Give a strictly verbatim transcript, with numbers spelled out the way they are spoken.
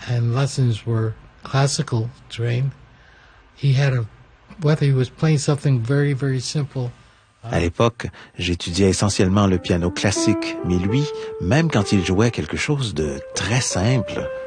and lessons were classical trained. He had a, whether he was playing something very, very simple. À l'époque, j'étudiais essentiellement le piano classique, mais lui, même quand il jouait quelque chose de très simple,